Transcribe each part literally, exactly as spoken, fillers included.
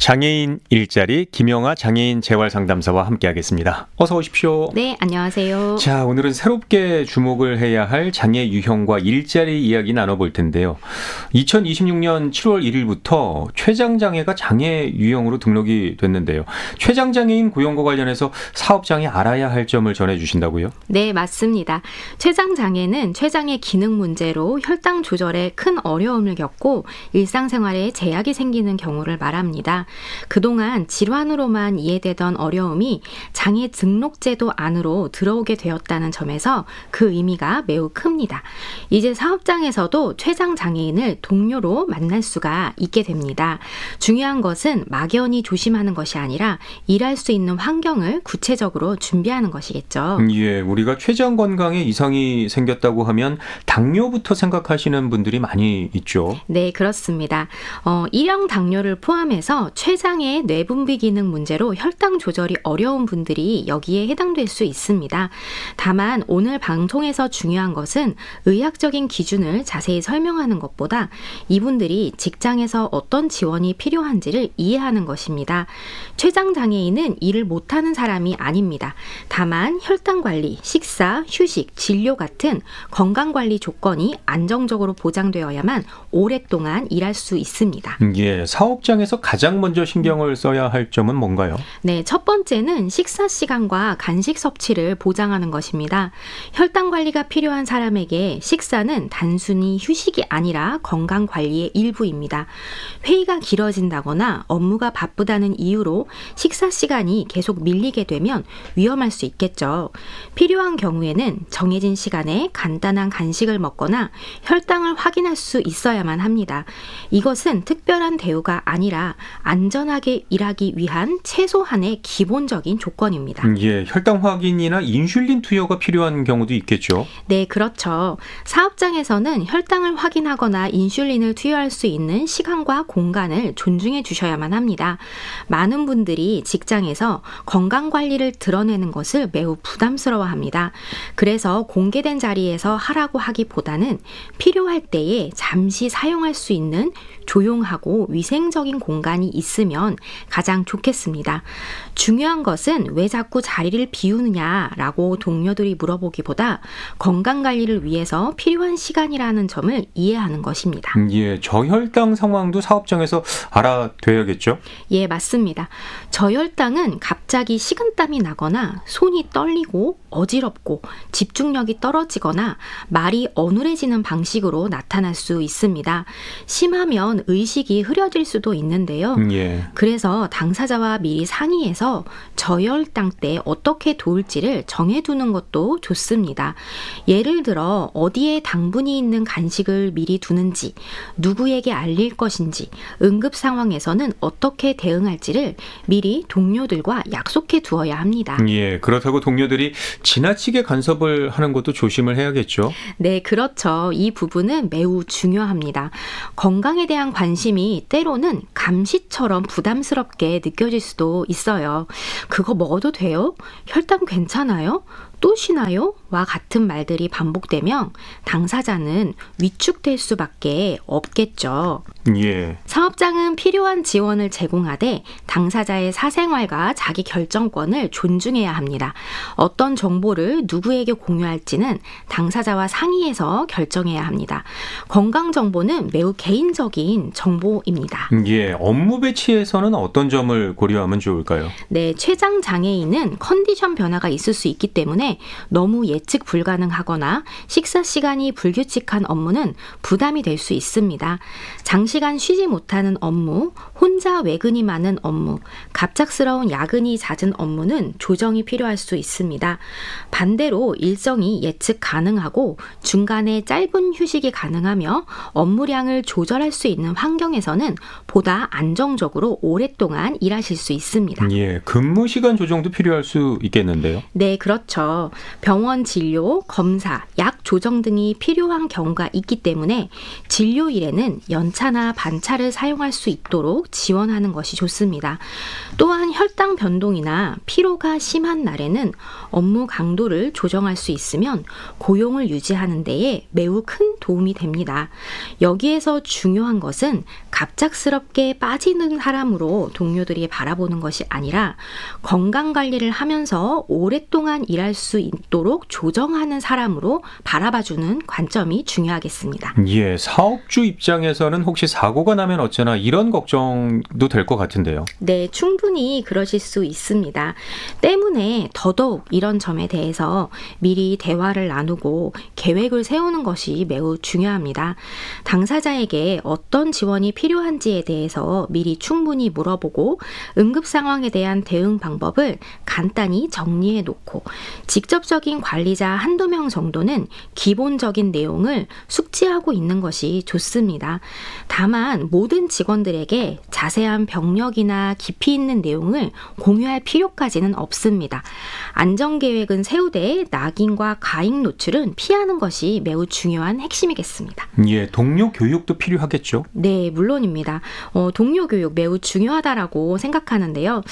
장애인 일자리 김영아 장애인 재활상담사와 함께하겠습니다. 어서 오십시오. 네, 안녕하세요. 자, 오늘은 새롭게 주목을 해야 할 장애 유형과 일자리 이야기 나눠볼 텐데요. 이천이십육 년 칠월 일일부터 췌장장애가 장애 유형으로 등록이 됐는데요. 췌장장애인 고용과 관련해서 사업장이 알아야 할 점을 전해주신다고요? 네, 맞습니다. 췌장장애는 췌장의 기능 문제로 혈당 조절에 큰 어려움을 겪고 일상생활에 제약이 생기는 경우를 말합니다. 그동안 질환으로만 이해되던 어려움이 장애 등록제도 안으로 들어오게 되었다는 점에서 그 의미가 매우 큽니다. 이제 사업장에서도 췌장장애인을 동료로 만날 수가 있게 됩니다. 중요한 것은 막연히 조심하는 것이 아니라 일할 수 있는 환경을 구체적으로 준비하는 것이겠죠. 예, 우리가 췌장 건강에 이상이 생겼다고 하면 당뇨부터 생각하시는 분들이 많이 있죠. 네, 그렇습니다. 어, 일형 당뇨를 포함해서 췌장의 뇌분비 기능 문제로 혈당 조절이 어려운 분들이 여기에 해당될 수 있습니다. 다만 오늘 방송에서 중요한 것은 의학적인 기준을 자세히 설명하는 것보다 이분들이 직장에서 어떤 지원이 필요한지를 이해하는 것입니다. 췌장장애인은 일을 못하는 사람이 아닙니다. 다만 혈당 관리, 식사, 휴식, 진료 같은 건강관리 조건이 안정적으로 보장되어야만 오랫동안 일할 수 있습니다. 예, 사업장에서 가장 먼저 신경을 써야 할 점은 뭔가요? 네, 첫 번째는 식사 시간과 간식 섭취를 보장하는 것입니다. 혈당 관리가 필요한 사람에게 식사는 단순히 휴식이 아니라 건강 관리의 일부입니다. 회의가 길어진다거나 업무가 바쁘다는 이유로 식사 시간이 계속 밀리게 되면 위험할 수 있겠죠. 필요한 경우에는 정해진 시간에 간단한 간식을 먹거나 혈당을 확인할 수 있어야만 합니다. 이것은 특별한 대우가 아니라 안전하게 일하기 위한 최소한의 기본적인 조건입니다. 예, 혈당 확인이나 인슐린 투여가 필요한 경우도 있겠죠. 네, 그렇죠. 사업장에서는 혈당을 확인하거나 인슐린을 투여할 수 있는 시간과 공간을 존중해 주셔야만 합니다. 많은 분들이 직장에서 건강관리를 드러내는 것을 매우 부담스러워합니다. 그래서 공개된 자리에서 하라고 하기보다는 필요할 때에 잠시 사용할 수 있는 조용하고 위생적인 공간이 있으면 가장 좋겠습니다. 중요한 것은 왜 자꾸 자리를 비우느냐라고 동료들이 물어보기보다 건강관리를 위해서 필요한 시간이라는 점을 이해하는 것입니다. 예, 저혈당 상황도 사업장에서 알아둬야겠죠? 예, 맞습니다. 저혈당은 갑자기 식은땀이 나거나 손이 떨리고 어지럽고 집중력이 떨어지거나 말이 어눌해지는 방식으로 나타날 수 있습니다. 심하면 의식이 흐려질 수도 있는데요. 예. 그래서 당사자와 미리 상의해서 저혈당 때 어떻게 도울지를 정해두는 것도 좋습니다. 예를 들어 어디에 당분이 있는 간식을 미리 두는지, 누구에게 알릴 것인지, 응급 상황에서는 어떻게 대응할지를 미리 동료들과 약속해 두어야 합니다. 예, 그렇다고 동료들이 지나치게 간섭을 하는 것도 조심을 해야겠죠. 네, 그렇죠. 이 부분은 매우 중요합니다. 건강에 대한 관심이 때로는 감시처럼 부담스럽게 느껴질 수도 있어요. 그거 먹어도 돼요? 혈당 괜찮아요? 또 쉬나요? 와 같은 말들이 반복되면 당사자는 위축될 수밖에 없겠죠. 예. 사업장은 필요한 지원을 제공하되 당사자의 사생활과 자기 결정권을 존중해야 합니다. 어떤 정보를 누구에게 공유할지는 당사자와 상의해서 결정해야 합니다. 건강 정보는 매우 개인적인 정보입니다. 예, 업무 배치에서는 어떤 점을 고려하면 좋을까요? 네, 췌장 장애인은 컨디션 변화가 있을 수 있기 때문에 너무 예측 불가능하거나 식사 시간이 불규칙한 업무는 부담이 될 수 있습니다. 장시간 쉬지 못하는 업무, 혼자 외근이 많은 업무, 갑작스러운 야근이 잦은 업무는 조정이 필요할 수 있습니다. 반대로 일정이 예측 가능하고 중간에 짧은 휴식이 가능하며 업무량을 조절할 수 있는 환경에서는 보다 안정적으로 오랫동안 일하실 수 있습니다. 예, 근무 시간 조정도 필요할 수 있겠는데요. 네, 그렇죠. 병원 진료, 검사, 약 조정 등이 필요한 경우가 있기 때문에 진료일에는 연차나 반차를 사용할 수 있도록 있도록 지원하는 것이 좋습니다. 또한 혈당 변동이나 피로가 심한 날에는 업무 강도를 조정할 수 있으면 고용을 유지하는 데에 매우 큰 도움이 됩니다. 여기에서 중요한 것은 갑작스럽게 빠지는 사람으로 동료들이 바라보는 것이 아니라 건강관리를 하면서 오랫동안 일할 수 있도록 조정하는 사람으로 바라봐주는 관점이 중요하겠습니다. 예, 사업주 입장에서는 혹시 사고가 나면 어쩌나 이런 걱정도 될 것 같은데요. 네, 충분히 그러실 수 있습니다. 때문에 더더욱 이런 점에 대해서 미리 대화를 나누고 계획을 세우는 것이 매우 중요합니다. 당사자에게 어떤 지원이 필요한지에 대해서 미리 충분히 물어보고 응급 상황에 대한 대응 방법을 간단히 정리해 놓고 직접적인 관리자 한두 명 정도는 기본적인 내용을 숙지하고 있는 것이 좋습니다. 다만 모든 직원들에게 자세한 병력이나 깊이 있는 내용을 공유할 필요까지는 없습니다. 안전계획은 세우되 낙인과 가익 노출은 피하는 것이 매우 중요한 핵심이겠습니다. 예, 동료 교육도 필요하겠죠? 네, 물론입니다. 어, 동료 교육 매우 중요하다라고 생각하는데요.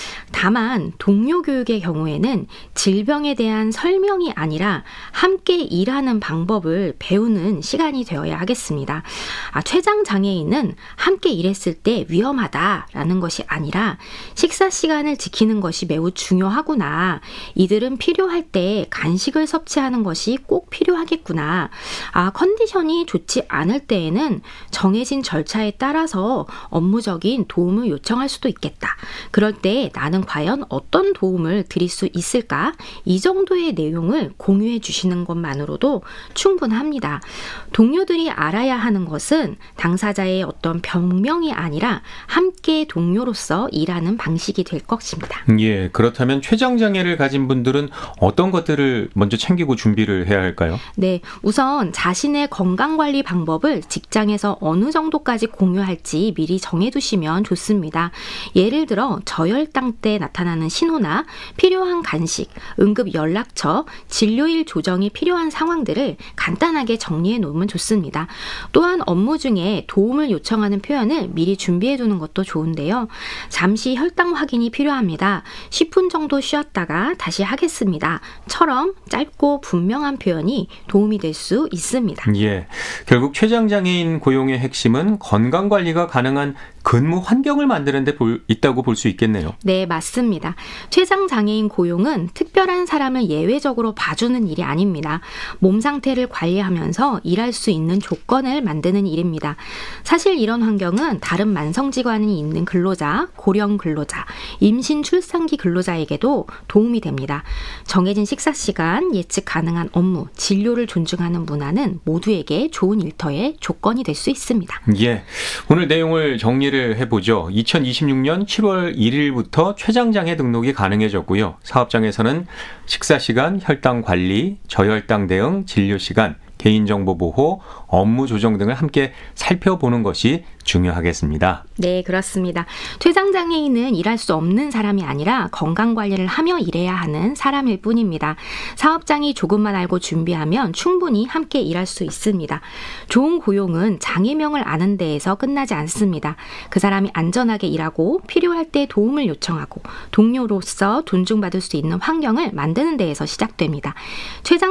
다만 동료 교육의 경우에는 질병에 대한 설명이 아니라 함께 일하는 방법을 배우는 시간이 되어야 하겠습니다. 아, 췌장 장애인은 함께 일했을 때 위험하다라는 것이 아니라 식사 시간을 지키는 것이 매우 중요하구나. 이들은 필요할 때 간식을 섭취하는 것이 꼭 필요하겠구나. 아, 컨디션이 좋지 않을 때에는 정해진 절차에 따라서 업무적인 도움을 요청할 수도 있겠다. 그럴 때 나는 과연 어떤 도움을 드릴 수 있을까? 이 정도의 내용을 공유해 주시는 것만으로도 충분합니다. 동료들이 알아야 하는 것은 당사자의 어떤 병명이 아니라 함께 동료로서 일하는 방식이 될 것입니다. 예, 그렇다면 췌장장애를 가진 분들은 어떤 것들을 먼저 챙기고 준비를 해야 할까요? 네, 우선 자신의 건강관리 방법을 직장에서 어느 정도까지 공유할지 미리 정해두시면 좋습니다. 예를 들어 저혈당 때 나타나는 신호나 필요한 간식, 응급 연락처, 진료일 조정이 필요한 상황들을 간단하게 정리해 놓으면 좋습니다. 또한 업무 중에 도움을 요청하는 표현을 미리 준비해 두는 것도 좋은데요. 잠시 혈당 확인이 필요합니다. 십 분 정도 쉬었다가 다시 하겠습니다. 처럼 짧고 분명한 표현이 도움이 될 수 있습니다. 예, 결국 췌장장애인 고용의 핵심은 건강관리가 가능한 근무 환경을 만드는 데 볼, 있다고 볼 수 있겠네요. 네, 맞습니다. 췌장장애인 고용은 특별한 사람을 예외적으로 봐주는 일이 아닙니다. 몸 상태를 관리하면서 일할 수 있는 조건을 만드는 일입니다. 사실 이런 환경은 다른 만성질환이 있는 근로자, 고령 근로자, 임신 출산기 근로자에게도 도움이 됩니다. 정해진 식사 시간, 예측 가능한 업무, 진료를 존중하는 문화는 모두에게 좋은 일터의 조건이 될 수 있습니다. 예, 오늘 내용을 정리를 해보죠. 이천이십육 년 칠월 일일부터 췌장장애 등록이 가능해졌고요. 사업장에서는 식사시간, 혈당 관리, 저혈당 대응, 진료시간, 개인정보 보호, 업무 조정 등을 함께 살펴보는 것이 중요하겠습니다. 네, 그렇습니다. 췌장장애인은 일할 수 없는 사람이 아니라 건강관리를 하며 일해야 하는 사람일 뿐입니다. 사업장이 조금만 알고 준비하면 충분히 함께 일할 수 있습니다. 좋은 고용은 장애명을 아는 데에서 끝나지 않습니다. 그 사람이 안전하게 일하고 필요할 때 도움을 요청하고 동료로서 존중받을 수 있는 환경을 만드는 데에서 시작됩니다. 췌장